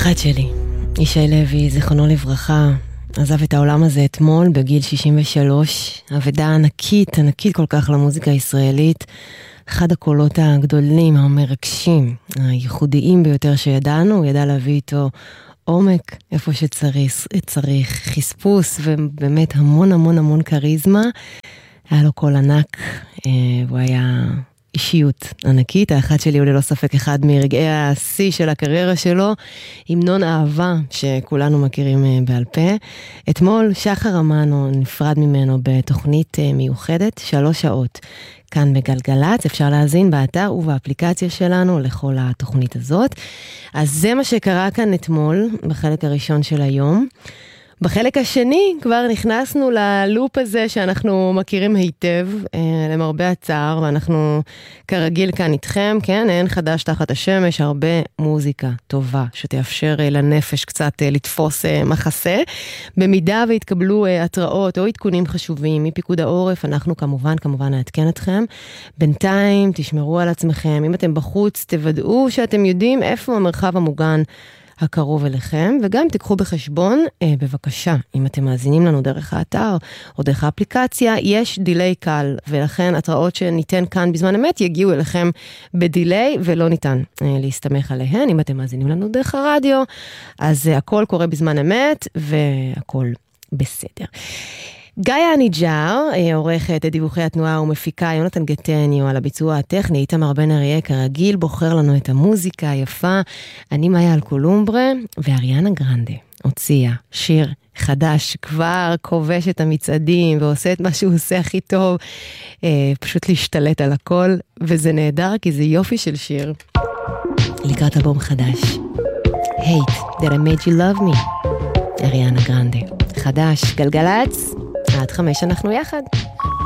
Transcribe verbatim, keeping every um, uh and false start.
האחת שלי, ישי לוי, זיכרונו לברכה, עזב את העולם הזה אתמול בגיל שישים ושלוש, עבדה ענקית, ענקית כל כך למוזיקה הישראלית, אחד הקולות הגדולים, המרגשים, הייחודיים ביותר שידענו, הוא ידע להביא איתו עומק, איפה שצריך, צריך חספוס, ובאמת המון המון המון קריזמה, היה לו קול ענק, והוא היה אישיות ענקית. האחת שלי הוא ללא ספק אחד מרגעי השיא של הקריירה שלו, המנון אהבה שכולנו מכירים בעל פה. אתמול שחר אמנו נפרד ממנו בתוכנית מיוחדת, שלוש שעות. כאן בגלגלץ, אפשר להזין באתר ובאפליקציה שלנו לכל התוכנית הזאת. אז זה מה שקרה כאן אתמול, בחלק הראשון של היום. בחלק השני כבר נכנסנו ללופ הזה שאנחנו מכירים היטב, למרבה הצער, ואנחנו כרגיל כאן איתכם, כן? אין חדש תחת השמש, הרבה מוזיקה טובה שתאפשר לנפש קצת לתפוס מחסה. במידה והתקבלו התראות או עדכונים חשובים מפיקוד העורף, אנחנו כמובן, כמובן נעדכן אתכם. בינתיים תשמרו על עצמכם, אם אתם בחוץ תוודאו שאתם יודעים איפה המרחב המוגן הקרוב אליכם, וגם תיקחו בחשבון, אה, בבקשה, אם אתם מאזינים לנו דרך האתר או דרך האפליקציה, יש דילי קל, ולכן התראות שניתן כאן בזמן אמת יגיעו אליכם בדילי, ולא ניתן אה, להסתמך עליהן. אם אתם מאזינים לנו דרך הרדיו, אז אה, הכל קורה בזמן אמת, והכל בסדר. גאיה הניג'ר, עורכת את דיווחי התנועה ומפיקה יונתן גטניו על הביצוע הטכני, איתמר בן אריה כרגיל בוחר לנו את המוזיקה היפה, אני מאיה אלקולומברה, ואריאנה גרנדה הוציאה שיר חדש, כבר כובש את המצעדים ועושה את מה שהוא עושה הכי טוב, פשוט להשתלט על הכל, וזה נהדר כי זה יופי של שיר. לקראת אלבום חדש, Hate That I Made You Love Me, אריאנה גרנדה. חדש, גלגלץ, עד חמש אנחנו יחד.